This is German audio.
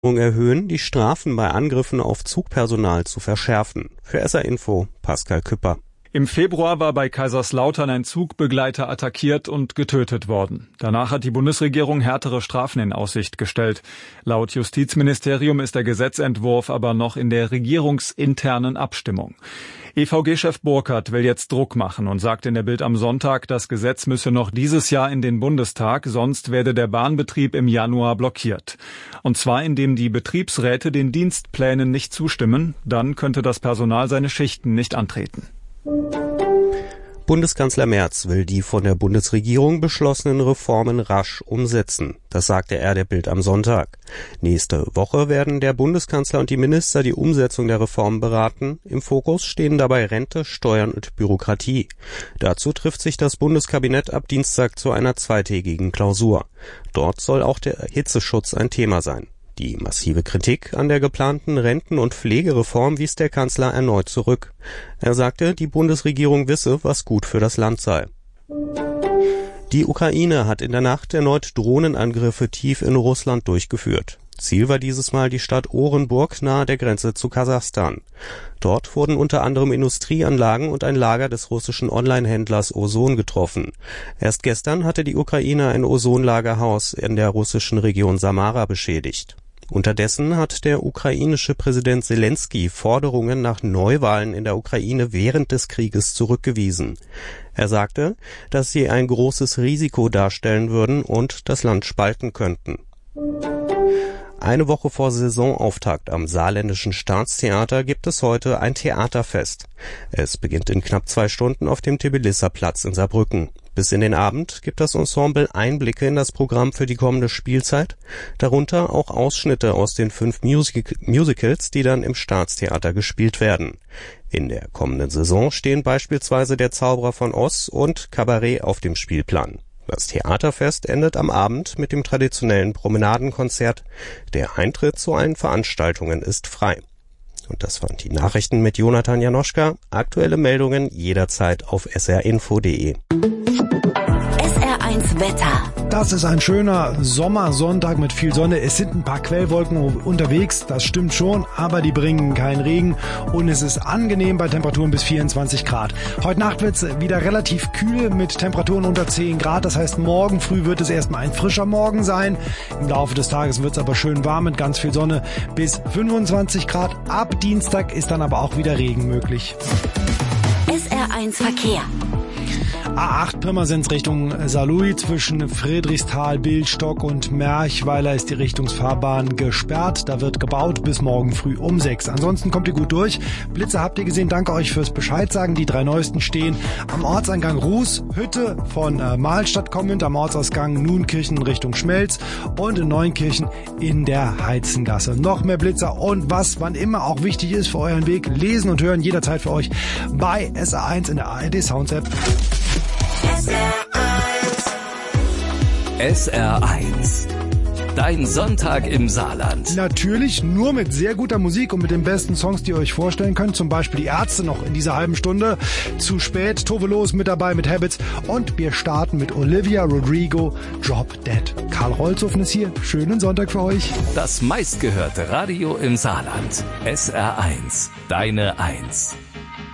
erhöhen, die Strafen bei Angriffen auf Zugpersonal zu verschärfen. Für SR Info, Pascal Küpper. Im Februar war bei Kaiserslautern ein Zugbegleiter attackiert und getötet worden. Danach hat die Bundesregierung härtere Strafen in Aussicht gestellt. Laut Justizministerium ist der Gesetzentwurf aber noch in der regierungsinternen Abstimmung. EVG-Chef Burkhardt will jetzt Druck machen und sagt in der Bild am Sonntag, das Gesetz müsse noch dieses Jahr in den Bundestag, sonst werde der Bahnbetrieb im Januar blockiert. Und zwar indem die Betriebsräte den Dienstplänen nicht zustimmen, dann könnte das Personal seine Schichten nicht antreten. Bundeskanzler Merz will die von der Bundesregierung beschlossenen Reformen rasch umsetzen. Das sagte er der Bild am Sonntag. Nächste Woche werden der Bundeskanzler und die Minister die Umsetzung der Reformen beraten. Im Fokus stehen dabei Rente, Steuern und Bürokratie. Dazu trifft sich das Bundeskabinett ab Dienstag zu einer zweitägigen Klausur. Dort soll auch der Hitzeschutz ein Thema sein. Die massive Kritik an der geplanten Renten- und Pflegereform wies der Kanzler erneut zurück. Er sagte, die Bundesregierung wisse, was gut für das Land sei. Die Ukraine hat in der Nacht erneut Drohnenangriffe tief in Russland durchgeführt. Ziel war dieses Mal die Stadt Orenburg nahe der Grenze zu Kasachstan. Dort wurden unter anderem Industrieanlagen und ein Lager des russischen Online-Händlers Ozon getroffen. Erst gestern hatte die Ukraine ein Ozonlagerhaus in der russischen Region Samara beschädigt. Unterdessen hat der ukrainische Präsident Selenskyj Forderungen nach Neuwahlen in der Ukraine während des Krieges zurückgewiesen. Er sagte, dass sie ein großes Risiko darstellen würden und das Land spalten könnten. Eine Woche vor Saisonauftakt am Saarländischen Staatstheater gibt es heute ein Theaterfest. Es beginnt in knapp 2 Stunden auf dem Tbilisi-Platz in Saarbrücken. Bis in den Abend gibt das Ensemble Einblicke in das Programm für die kommende Spielzeit, darunter auch Ausschnitte aus den 5 Musicals, die dann im Staatstheater gespielt werden. In der kommenden Saison stehen beispielsweise Der Zauberer von Oz und Kabarett auf dem Spielplan. Das Theaterfest endet am Abend mit dem traditionellen Promenadenkonzert. Der Eintritt zu allen Veranstaltungen ist frei. Und das waren die Nachrichten mit Jonathan Janoschka. Aktuelle Meldungen jederzeit auf srinfo.de. SR1 Wetter. Das ist ein schöner Sommersonntag mit viel Sonne. Es sind ein paar Quellwolken unterwegs, das stimmt schon, aber die bringen keinen Regen und es ist angenehm bei Temperaturen bis 24 Grad. Heute Nacht wird es wieder relativ kühl mit Temperaturen unter 10 Grad. Das heißt, morgen früh wird es erstmal ein frischer Morgen sein. Im Laufe des Tages wird es aber schön warm mit ganz viel Sonne bis 25 Grad. Ab Dienstag ist dann aber auch wieder Regen möglich. SR1 Verkehr. A8 Pirmasens Richtung Saarlouis zwischen Friedrichsthal, Billstock und Merchweiler ist die Richtungsfahrbahn gesperrt. Da wird gebaut bis morgen früh um 6. Ansonsten kommt ihr gut durch. Blitze habt ihr gesehen. Danke euch fürs Bescheid sagen. Die 3 neuesten stehen am Ortseingang Ruß, Hütte von Mahlstadt kommend, am Ortsausgang Nuenkirchen in Richtung Schmelz und in Neunkirchen in der Heizengasse. Noch mehr Blitzer und wann immer auch wichtig ist für euren Weg, lesen und hören jederzeit für euch bei SR1 in der ARD Sounds App. SR1. Dein Sonntag im Saarland. Natürlich nur mit sehr guter Musik und mit den besten Songs, die ihr euch vorstellen könnt. Zum Beispiel die Ärzte noch in dieser halben Stunde. Zu spät, Tove Los mit dabei mit Habits. Und wir starten mit Olivia Rodrigo, Drop Dead. Karl Holzhofen ist hier. Schönen Sonntag für euch. Das meistgehörte Radio im Saarland. SR1. Deine 1.